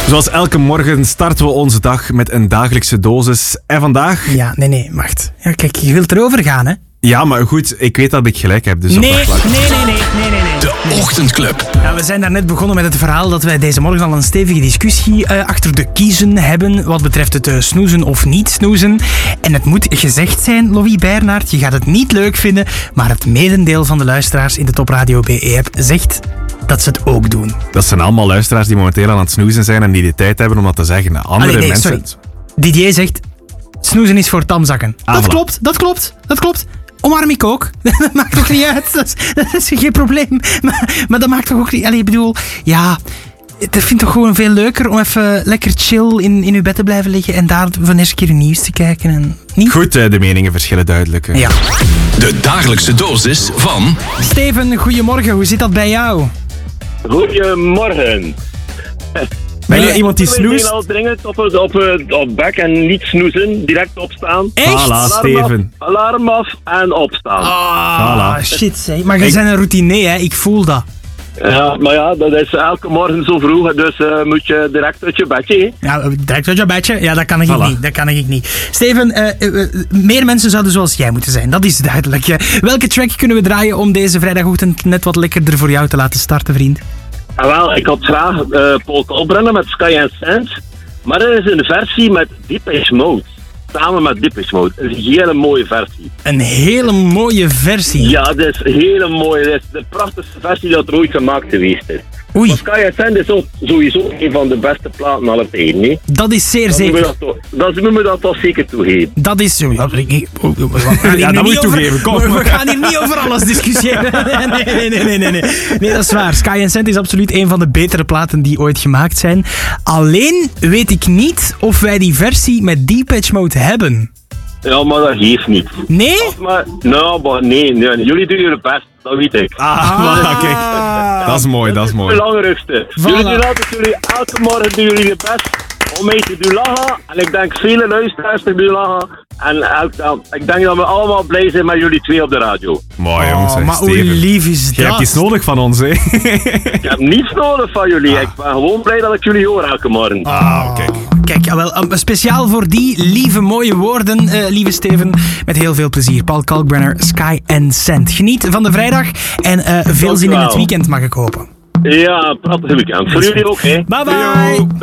Zoals elke morgen starten we onze dag met een dagelijkse dosis. En vandaag... Ja, nee, wacht. Ja, kijk, je wilt erover gaan, hè? Ja, maar goed, ik weet dat ik gelijk heb. Dus Nee. De Ochtendclub. Ja, we zijn daarnet begonnen met het verhaal dat wij deze morgen al een stevige discussie achter de kiezen hebben wat betreft het snoezen of niet snoezen. En het moet gezegd zijn, Louis Bernhard, je gaat het niet leuk vinden, maar het merendeel van de luisteraars in de Top Radio BE-app zegt dat ze het ook doen. Dat zijn allemaal luisteraars die momenteel aan het snoezen zijn en die de tijd hebben om dat te zeggen. Andere mensen... Sorry. Didier zegt, snoezen is voor tamzakken. Dat klopt. Omarm ik ook. Dat maakt toch niet uit. Dat is geen probleem. Maar dat maakt toch ook niet... ik bedoel, ja... Ik vind het toch gewoon veel leuker om even lekker chill in uw bed te blijven liggen en daar van eens een keer nieuws te kijken. En niet? Goed, de meningen verschillen duidelijk. Ja. De dagelijkse dosis van... Steven, goedemorgen. Hoe zit dat bij jou? Goedemorgen. Ben je iemand die snoest? al dringend op bek en niet snoezen, direct opstaan. Echt? Voilà, Steven. Alarm af en opstaan. Voilà. Shit, zeg. Maar je bent een routinier, hè. Ik voel dat. Ja, maar ja, dat is elke morgen zo vroeg, dus moet je direct uit je bedje. Hè? Ja, direct uit je bedje. Ja, dat kan ik niet. Steven, meer mensen zouden zoals jij moeten zijn. Dat is duidelijk. Welke track kunnen we draaien om deze vrijdagochtend net wat lekkerder voor jou te laten starten, vriend? Wel, ik had graag Paul Kalkbrenner met Sky and Sand, maar er is een versie met Depeche Mode. Samen met Depeche Mode. Een hele mooie versie. Een hele mooie versie. Ja, dat is een hele mooie. Dat is de prachtigste versie dat er ooit gemaakt geweest is. Oei. Maar Sky and Sand is ook sowieso een van de beste platen aller tijden. Nee? Dat is zeer zeker. Dat moeten we dat toch zeker toegeven. Dat is... Ja, dat moet je toegeven. Kom. We gaan hier niet over alles discussiëren. Nee, dat is waar. Sky and Sand is absoluut een van de betere platen die ooit gemaakt zijn. Alleen weet ik niet of wij die versie met Depeche Mode hebben. Ja, maar dat geeft niet. Nee? Nee. Jullie doen jullie best, dat weet ik. Kijk. Dat is mooi. Het belangrijkste. Jullie doen altijd, elke morgen doen jullie je best om mij te doen lachen. En ik denk vele luisteraars te doen lachen. En ik denk dat we allemaal blij zijn met jullie twee op de radio. Mooi, jongens. Maar hoe lief is dat? Je hebt iets nodig van ons, hè? Ik heb niets nodig van jullie. Ik ben gewoon blij dat ik jullie hoor elke morgen. Kijk, jawel, speciaal voor die lieve mooie woorden, lieve Steven. Met heel veel plezier. Paul Kalkbrenner, Sky and Sand. Geniet van de vrijdag en veel zin in het weekend, mag ik hopen. Ja, prachtig weekend. Voor jullie ook, hè. Bye bye!